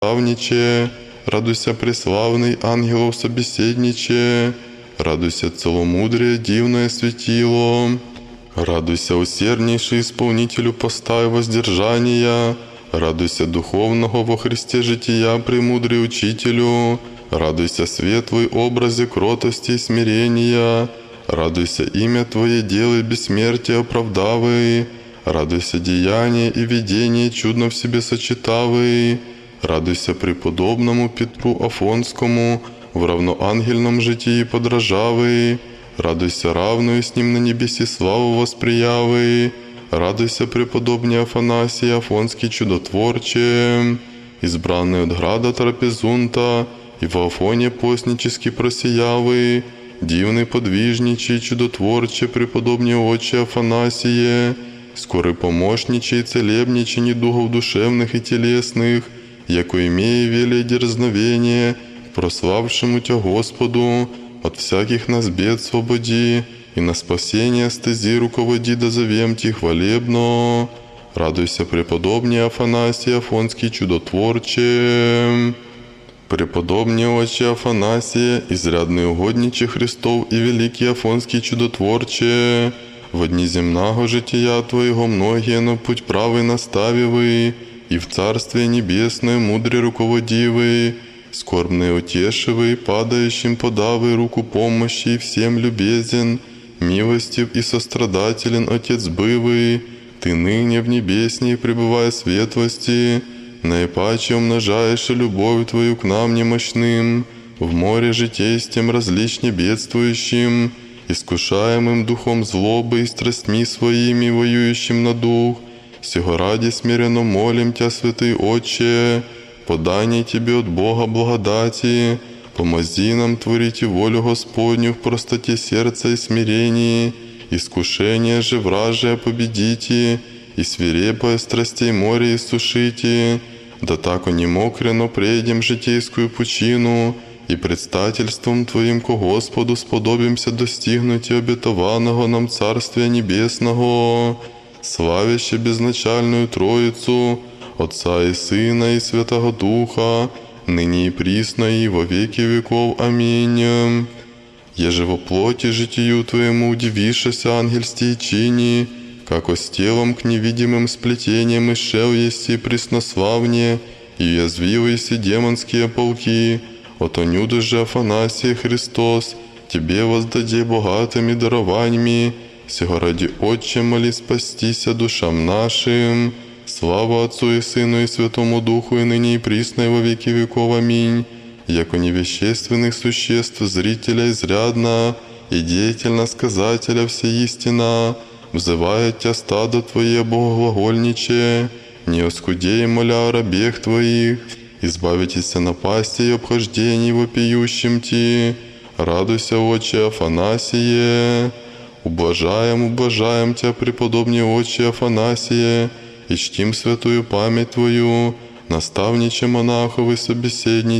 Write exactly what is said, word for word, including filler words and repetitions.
наставниче, радуйся, преславный ангелов собеседниче, радуйся, целомудрие дивное светило, радуйся, усерднейший исполнителю поста и воздержания, радуйся, духовного во Христе жития, премудрый учителю, радуйся, светлый образе кротости и смирения, радуйся, имя Твое делай бессмертие оправдавый, радуйся, деяние и видение чудно в себе сочетавый, радуйся преподобному Петру Афонскому, в равноангельном житии подражавый, радуйся, равную с ним на небеси славу восприявый, радуйся, преподобный Афанасий Афонский чудотворче, избранный от града Трапезунта, и в Афоне постнически просиявый, дивный подвижничий чудотворче, преподобный отче Афанасие, скорый помощничий и целебничий недугов душевных и телесных, яко имея велие дерзновение, прославшему Тя Господу, от всяких нас бед свободи, и на спасение стези руководи, да зовем Ти хвалебно. Радуйся, преподобный Афанасий Афонский чудотворче, преподобный отче Афанасия, изрядный угодниче Христов и великий Афонский чудотворче, во дни земного жития Твоего многие на путь правый наставивый, и в Царствие Небесное мудрый руководивый, скорбный утешивый, падающим подавый руку помощи, и всем любезен, милостив и сострадателен Отец бывый, Ты ныне в небесней пребывая светлости, наипаче умножаешь любовь Твою к нам немощным, в море житейстем различне бедствующим, искушаемым духом злобы и страстьми своими, воюющим на дух, сего ради смиренно молим Тя, святый Отче, подай Тебе от Бога благодати, помози нам творить волю Господню в простоте сердца и смирении, искушение же вражие победите, и свирепое страстей море иссушите, да тако не мокрено прейдем житейскую пучину, и предстательством Твоим ко Господу сподобимся достигнуть обетованного нам Царствия Небесного, славяще безначальную Троицу, Отца и Сына и Святого Духа, ныне и присно и во веки веков. Аминь. Еже во плоти житию Твоему удивишься, ангельстей чини, како с телом к невидимым сплетениям исшел еси преснославнее, и язвивайся демонские полки, отонюда же Афанасия Христос, Тебе воздаде богатыми дарованиями, сего ради Отче моли спастися душам нашим. Слава Отцу и Сыну и Святому Духу, и ныне и присно и во веки веков. Аминь. Яко невещественных существ зрителя изрядно, и деятельно сказателя всеистина, взывает Тя стадо Твое богоглагольниче, не оскудей моля о рабех Твоих, избавитесь напасти и обхождений вопиющим Ти. Радуйся, Отче Афанасие. Ублажаем, ублажаем Тя, преподобный Отче Афанасие, и чтим святую память Твою, наставниче монахов и собеседниче,